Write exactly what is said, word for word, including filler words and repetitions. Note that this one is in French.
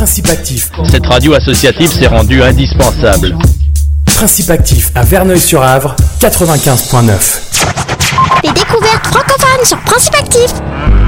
Principe Actif. Cette radio associative s'est rendue indispensable. Principe Actif à Verneuil-sur-Avre, quatre-vingt-quinze virgule neuf. Les découvertes francophones sur Principe Actif.